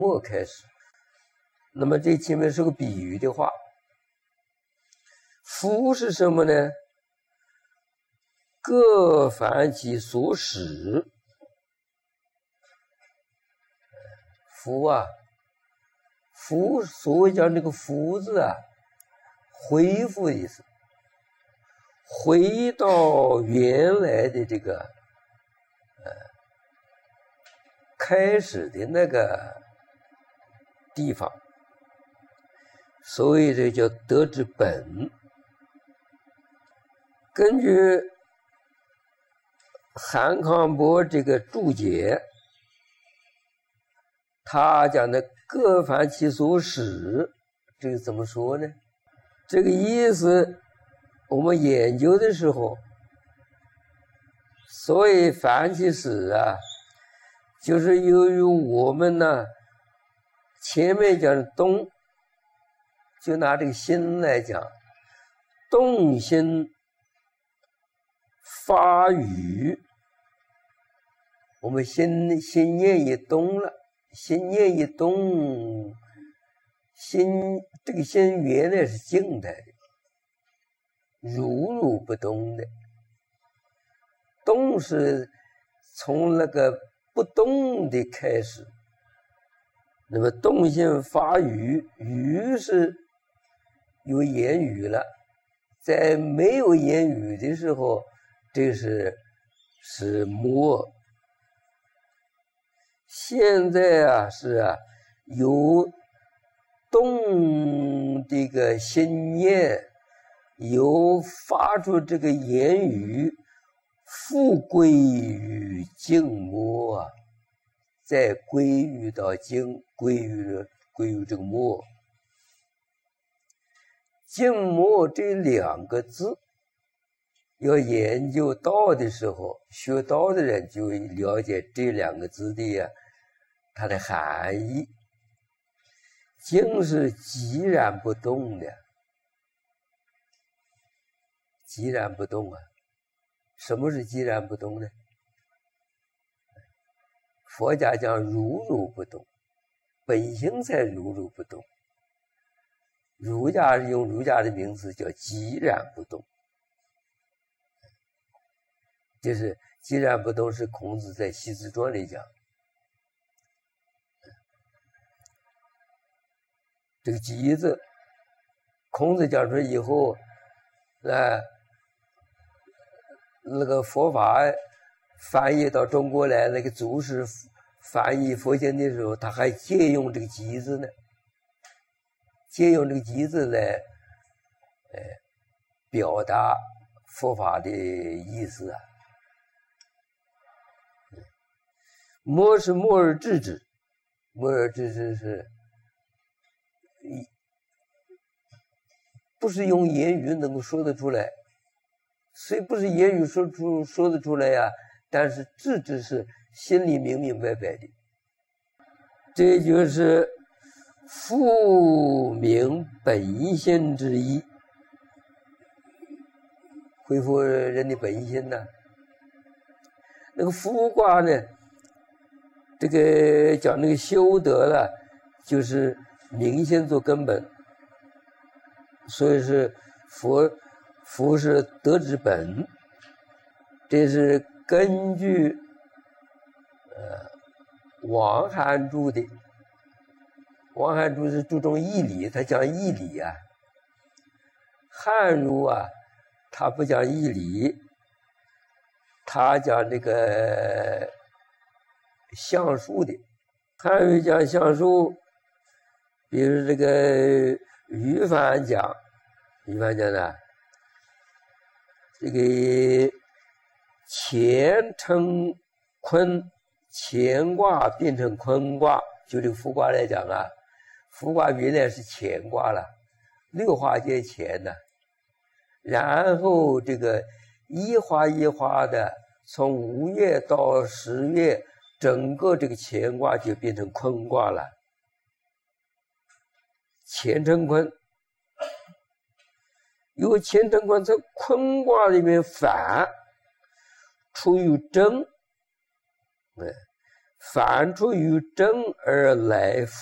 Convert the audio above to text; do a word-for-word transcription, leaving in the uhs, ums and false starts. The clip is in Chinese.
末开始。那么这前面是个比喻的话，夫是什么呢？各凡其所使。夫啊，夫所谓讲这个夫字啊，恢复的意思，回到原来的这个呃开始的那个地方，所以这叫得之本。根据韩康伯这个注解，他讲的各凡其所使，这个怎么说呢？这个意思我们研究的时候，所谓凡其使啊，就是由于我们呢前面讲的动，就拿这个心来讲，动心发语，我们心心念一动了，心念一动，心这个心原来是静态的，如如不动的。动是从那个不动的开始，那么动心发语，语是有言语了，在没有言语的时候，这是是末。现在啊是啊有动这个心念，有发出这个言语，复归于静末啊，再归于到静，归于归于这个末。静末这两个字，要研究道的时候，学道的人就了解这两个字的呀、啊，它的含义。静是寂然不动的，寂然不动啊。什么是寂然不动呢？佛家讲如如不动，本性才如如不动。儒家用儒家的名词叫寂然不动，就是寂然不动是孔子在《系辞传》里讲。这个寂字，孔子讲出以后，呃，那个佛法翻译到中国来，那个祖师翻译佛经的时候，他还借用这个寂字呢。借用这个寂字来，呃，表达佛法的意思啊。默是默而知之，默而知之是，不是用言语能够说得出来，虽不是言语说出说得出来呀、啊，但是知之是心里明明白白的。这就是复明本心之意，恢复人的本心呢。那个复卦呢，这个讲那个修德了，就是明心做根本，所以是佛佛是德之本。这是根据呃王涵注的。王涵注是注重义理，他讲义理啊。汉儒啊，他不讲义理，他讲这个相术的。汉儒讲相术，比如这个于凡讲，于凡讲呢，这个乾成坤，乾卦变成坤卦，就这个复卦来讲啊。复卦原来是乾卦了，六花皆乾的，然后这个一花一花的，从五月到十月，整个这个乾卦就变成坤卦了。乾成坤，由乾成坤在坤卦里面反，出于正，哎， 凡出于正而来